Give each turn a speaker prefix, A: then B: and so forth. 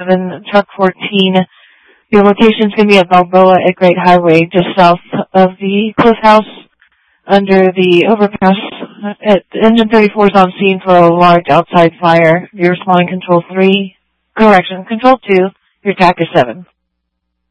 A: 7, truck 14. Your location's going to be at Balboa at Great Highway, just south of the Cliff House, under the overpass. Engine 34 is on scene for a large outside fire. You're responding Control 3. Correction, Control 2. Your TAC is 7.